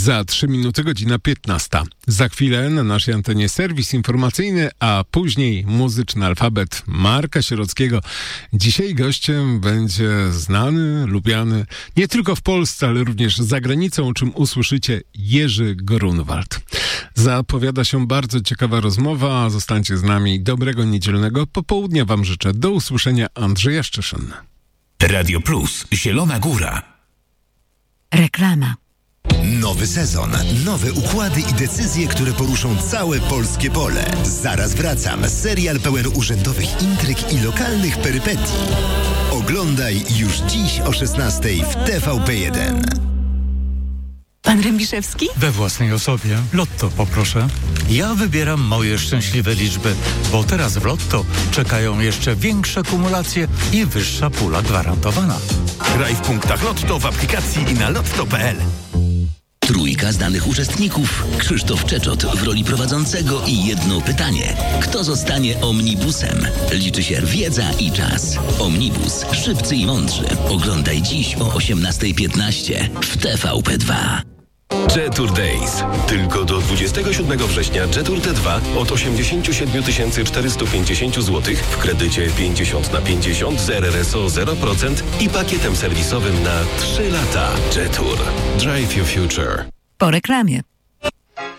Za 3 minuty godzina 15. Za chwilę na naszej antenie serwis informacyjny, a później muzyczny alfabet Marka Sierockiego. Dzisiaj gościem będzie znany, lubiany nie tylko w Polsce, ale również za granicą, o czym usłyszycie, Jerzy Grunwald. Zapowiada się bardzo ciekawa rozmowa. Zostańcie z nami. Dobrego niedzielnego popołudnia wam życzę. Do usłyszenia, Andrzej Szczeszyn. Radio Plus, Zielona Góra. Reklama. Nowy sezon, nowe układy i decyzje, które poruszą całe polskie pole. Zaraz wracam. Serial pełen urzędowych intryg i lokalnych perypetii. Oglądaj już dziś o 16:00 w TVP1. Pan Rębiszewski? We własnej osobie. Lotto poproszę. Ja wybieram moje szczęśliwe liczby, bo teraz w Lotto czekają jeszcze większe kumulacje i wyższa pula gwarantowana. Graj w punktach Lotto w aplikacji i na lotto.pl. Trójka znanych uczestników. Krzysztof Czeczot w roli prowadzącego i jedno pytanie. Kto zostanie omnibusem? Liczy się wiedza i czas. Omnibus. Szybcy i mądrzy. Oglądaj dziś o 18:15 w TVP2. Jetour Days. Tylko do 27 września Jetour T2 od 87 450 zł w kredycie 50/50 z RRSO 0% i pakietem serwisowym na 3 lata. Jetour. Drive your future. Po reklamie.